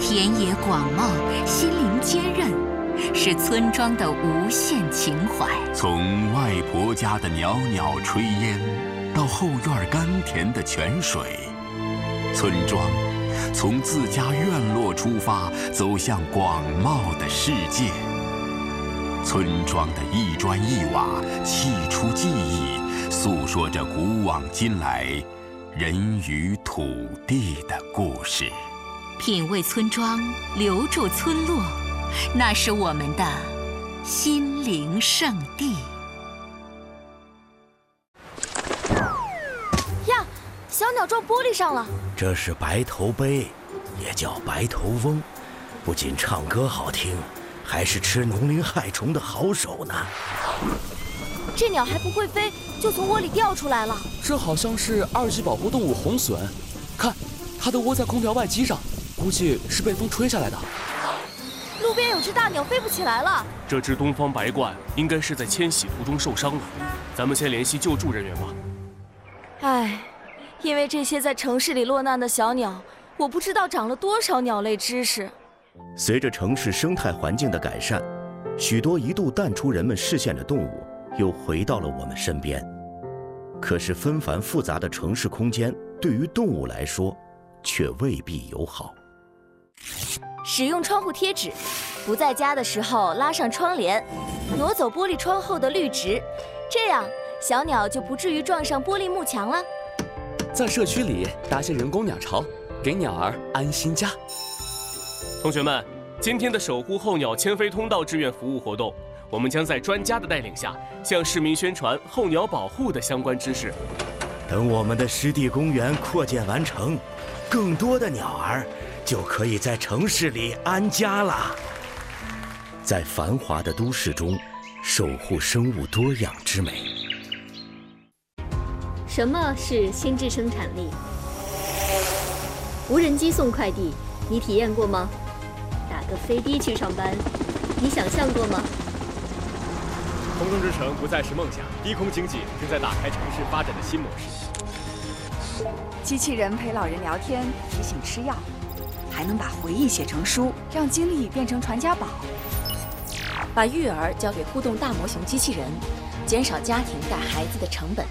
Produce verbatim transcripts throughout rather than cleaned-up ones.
田野广袤，心灵坚韧，是村庄的无限情怀。 从外婆家的袅袅炊烟，到后院甘甜的泉水，村庄从自家院落出发，走向广袤的世界。村庄的一砖一瓦，砌出记忆，诉说着古往今来人与土地的故事。 品味村庄，留住村落，那是我们的心灵圣地。 呀，小鸟撞玻璃上了。 这是白头鹎，也叫白头翁，不仅唱歌好听，还是吃农林害虫的好手呢。 这鸟还不会飞，就从窝里掉出来了。 这好像是二级保护动物红隼，看，它的窝在空调外机上，估计是被风吹下来的。 路边有只大鸟飞不起来了。 这只东方白鹳应该是在迁徙途中受伤了，咱们先联系救助人员吧。 唉，因为这些在城市里落难的小鸟，我不知道长了多少鸟类知识。 随着城市生态环境的改善，许多一度淡出人们视线的动物又回到了我们身边。可是纷繁复杂的城市空间对于动物来说却未必友好。 使用窗户贴纸，不在家的时候拉上窗帘，挪走玻璃窗后的绿植，这样小鸟就不至于撞上玻璃幕墙了。 在社区里搭些人工鸟巢，给鸟儿安心家。 同学们，今天的守护候鸟迁飞通道志愿服务活动，我们将在专家的带领下，向市民宣传候鸟保护的相关知识。 等我们的湿地公园扩建完成，更多的鸟儿就可以在城市里安家了。在繁华的都市中，守护生物多样之美。 什么是心智生产力？无人机送快递，你体验过吗？打个飞的去上班，你想象过吗？ 空中之城不再是梦想，低空经济正在打开城市发展的新模式。 机器人陪老人聊天，提醒吃药，还能把回忆写成书，让经历变成传家宝。 把育儿交给互动大模型机器人，减少家庭带孩子的成本。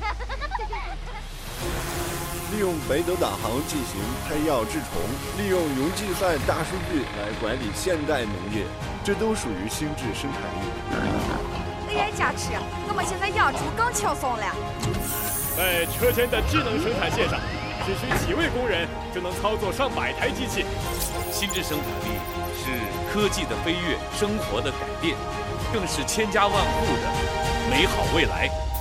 利用北斗导航进行配药治虫，利用云计算大数据来管理现代农业，这都属于心智生产力。 A I 加持，我们现在养猪更轻松了。 在车间的智能生产线上，只需几位工人就能操作上百台机器。 心智生产力是科技的飞跃，生活的改变，更是千家万户的美好未来。